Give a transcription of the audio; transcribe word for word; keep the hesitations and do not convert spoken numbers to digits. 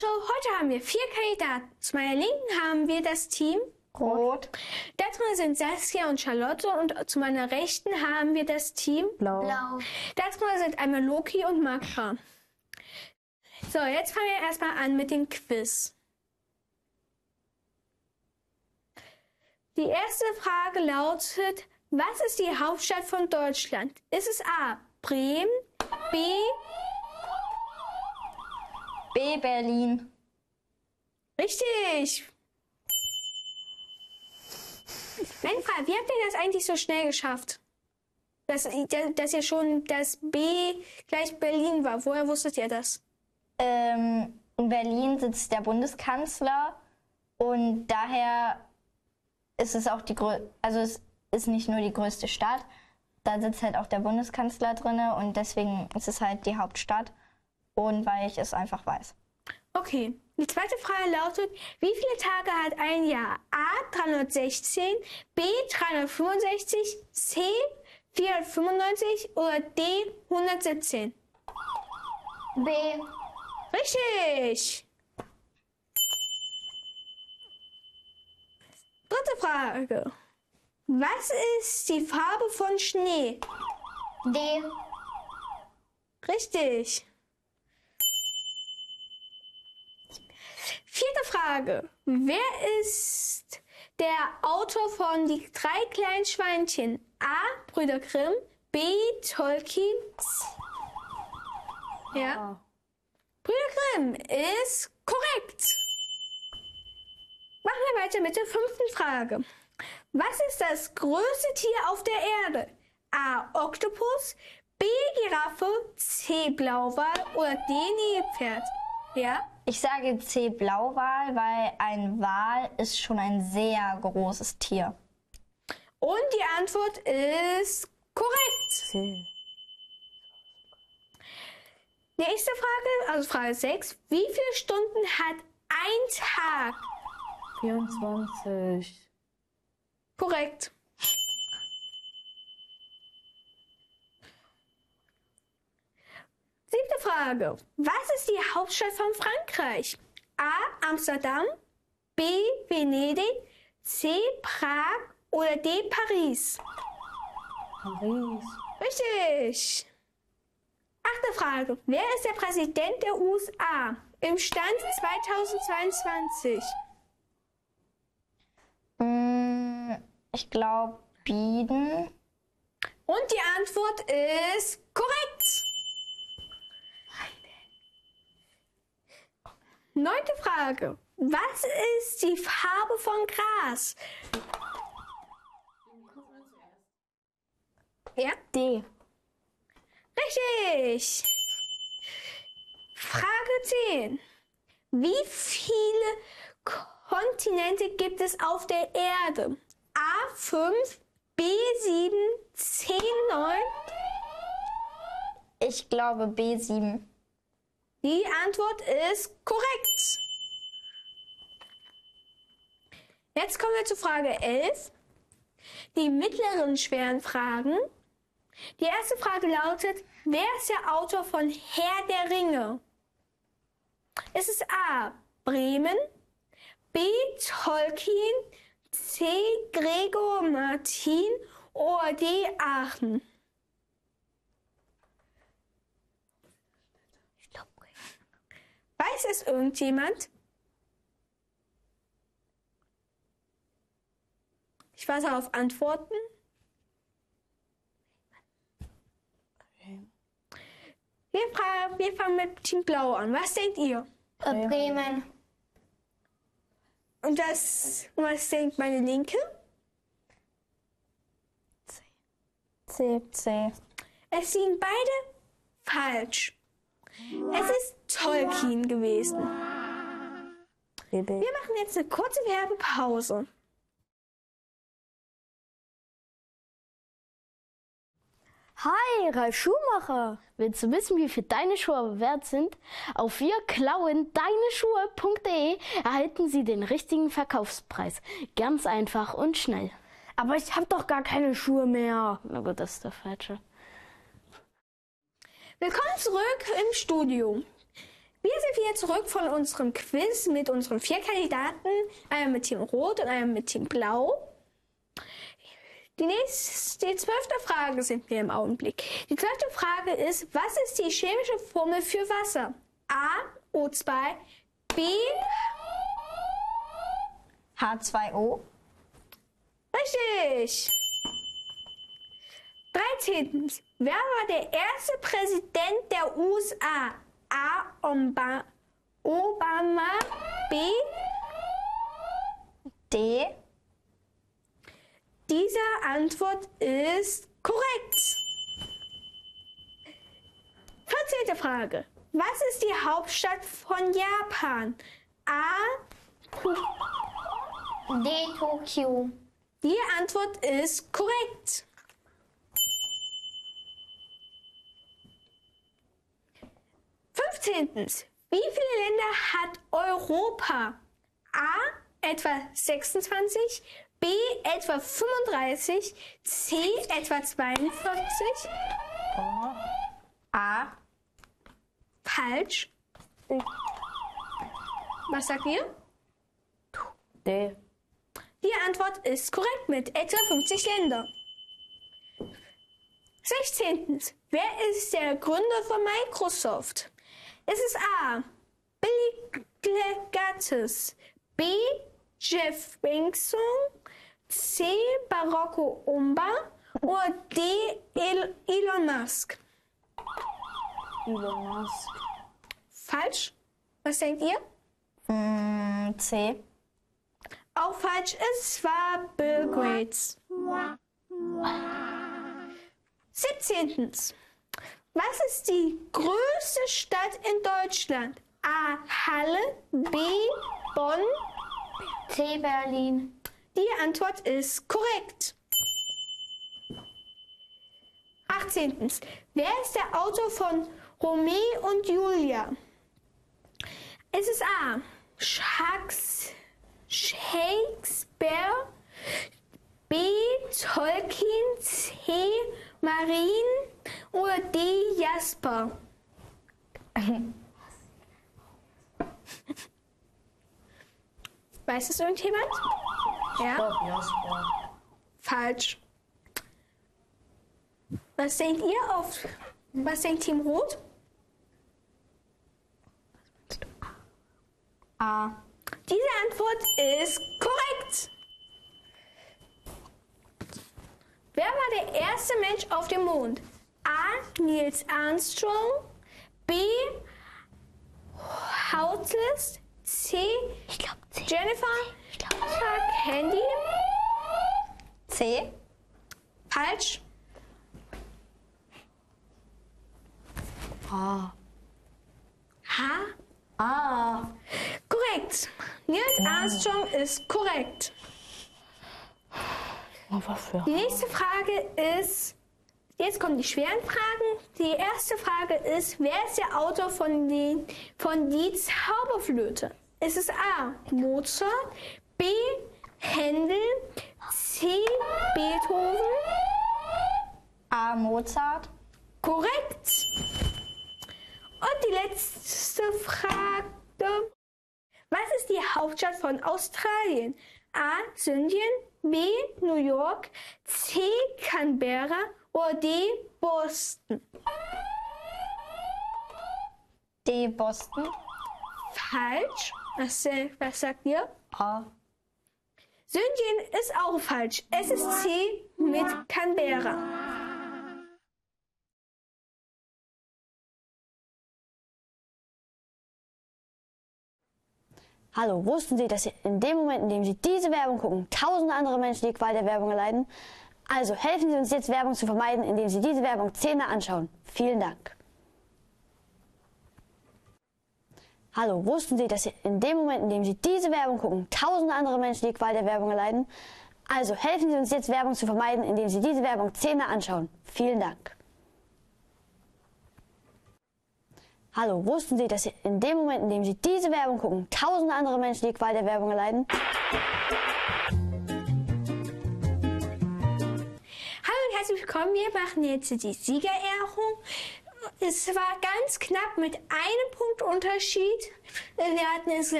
So, heute haben wir vier Kandidaten. Zu meiner Linken haben wir das Team Rot. Da drin sind Saskia und Charlotte und zu meiner Rechten haben wir das Team Blau. Blau. Da drin sind einmal Loki und Makra. So, jetzt fangen wir erstmal an mit dem Quiz. Die erste Frage lautet, was ist die Hauptstadt von Deutschland? Ist es A. Bremen, B. B. Berlin. Richtig. Meine Frage, wie habt ihr das eigentlich so schnell geschafft? Dass, dass ihr schon das B gleich Berlin war. Woher wusstet ihr das? Ähm, in Berlin sitzt der Bundeskanzler und daher ist es auch die größte, also es ist nicht nur die größte Stadt, da sitzt halt auch der Bundeskanzler drin und deswegen ist es halt die Hauptstadt und weil ich es einfach weiß. Okay, die zweite Frage lautet, wie viele Tage hat ein Jahr? A. dreihundertsechzehn, B. dreihundertfünfundsechzig, C. vierhundertfünfundneunzig oder D. hundertsiebzehn? B. Richtig! Dritte Frage. Was ist die Farbe von Schnee? D. Richtig. Vierte Frage. Wer ist der Autor von Die drei kleinen Schweinchen? A. Brüder Grimm, B. Tolkien. Ja. Brüder Grimm ist korrekt. Machen wir weiter mit der fünften Frage. Was ist das größte Tier auf der Erde? A. Oktopus, B. Giraffe, C. Blauwal oder D. Nilpferd? Ja? Ich sage C. Blauwal, weil ein Wal ist schon ein sehr großes Tier. Und die Antwort ist korrekt. C. Nächste Frage, also Frage sechs. Wie viele Stunden hat ein Tag? vierundzwanzig. Korrekt. Siebte Frage. Was ist die Hauptstadt von Frankreich? A. Amsterdam, B. Venedig, C. Prag oder D. Paris? Paris. Richtig. Achte Frage. Wer ist der Präsident der U S A im Stand zweitausendzweiundzwanzig? Ich glaube Biden. Und die Antwort ist korrekt. Neunte Frage. Was ist die Farbe von Gras? Ja? D. Richtig. Frage zehn. Wie viele Kontinente gibt es auf der Erde? A fünf, B sieben, C neun? Ich glaube B sieben. Die Antwort ist korrekt. Jetzt kommen wir zu Frage elf. Die mittleren schweren Fragen. Die erste Frage lautet, wer ist der Autor von Herr der Ringe? Ist es A. Bremen, B. Tolkien, C. Gregor Martin oder D. Aachen? Weiß es irgendjemand? Ich warte auf Antworten. Wir, fragen, wir fangen mit Team Blau an. Was denkt ihr? Äh, Bremen. Und das, was denkt meine Linke? C. C. Es liegen beide falsch. Es ist Tolkien gewesen. B B. Wir machen jetzt eine kurze Werbepause. Hi, Ralf Schuhmacher! Willst du wissen, wie viel deine Schuhe wert sind? Auf wir klauen deine Schuhe punkt de erhalten Sie den richtigen Verkaufspreis. Ganz einfach und schnell. Aber ich habe doch gar keine Schuhe mehr. Na gut, das ist der falsche. Willkommen zurück im Studio. Wir sind wieder zurück von unserem Quiz mit unseren vier Kandidaten. Einmal mit Team Rot und einmal mit Team Blau. Die nächste, die zwölfte Frage sind wir im Augenblick. Die zwölfte Frage ist, was ist die chemische Formel für Wasser? A, O zwei, B, H zwei O. richtig. dreizehntens. Wer war der erste Präsident der U S A? A, Omba, Obama, B, D. Diese Antwort ist korrekt. vierzehnte Frage. Was ist die Hauptstadt von Japan? A, D. Tokio. die Antwort ist korrekt. fünfzehntens. Wie viele Länder hat Europa? A, etwa sechsundzwanzig, B, etwa fünfunddreißig, C, etwa zweiundvierzig. A. Falsch. Was sagt ihr? D. Die Antwort ist korrekt mit etwa fünfzig Ländern. sechzehntens. Wer ist der Gründer von Microsoft? Es ist A, Bill Gates, B, Jeff Bezos, C, Barack Obama oder D, El Elon Musk. Elon Musk. Falsch. Was denkt ihr? Mm, C. Auch falsch. Es war Bill Gates. siebzehntens. Was ist die größte Stadt in Deutschland? A, Halle, B, Bonn. C. Berlin. Die Antwort ist korrekt. achtzehntens. Wer ist der Autor von Romeo und Julia? Es ist A, Shaks- Shakespeare, B, Tolkien, C, Marien oder D, Jasper. Weiß es irgendjemand? Ja? Stopp, Jasper. Falsch. Was denkt ihr auf? Was denkt Team Rot? A. Diese Antwort ist korrekt. Wer war der erste Mensch auf dem Mond? A, Neil Armstrong, B, Howard, C, Ich glaube C. Jennifer Ich glaube Kennedy. C. Falsch. A. H. A. Korrekt. Neil Armstrong ist korrekt. Oh, was für Die nächste Frage ist, jetzt kommen die schweren Fragen. Die erste Frage ist, wer ist der Autor von, den, von die Zauberflöte? Ist es A, Mozart, B, Händel, C, Beethoven? A. Mozart. Korrekt. Und die letzte Frage. Was ist die Hauptstadt von Australien? A, Sydney, B, New York, C, Canberra oder D, Boston? D. Boston. Falsch. Was, äh, was sagt ihr? A. Sydney ist auch falsch. Es ist C mit Canberra. Hallo, wussten Sie, dass Sie in dem Moment, in dem Sie diese Werbung gucken, tausende andere Menschen die Qual der Werbung erleiden? Also helfen Sie uns jetzt, Werbung zu vermeiden, indem Sie diese Werbung zehnmal anschauen. Vielen Dank. Hallo, wussten Sie, dass Sie in dem Moment, in dem Sie diese Werbung gucken, tausende andere Menschen die Qual der Werbung erleiden? Also helfen Sie uns jetzt, Werbung zu vermeiden, indem Sie diese Werbung zehnmal anschauen. Vielen Dank. Hallo, wussten Sie, dass Sie in dem Moment, in dem Sie diese Werbung gucken, tausende andere Menschen die Qual der Werbung erleiden? Hallo und herzlich willkommen. Wir machen jetzt die Siegerehrung. Es war ganz knapp mit einem Punkt Unterschied. Wir hatten es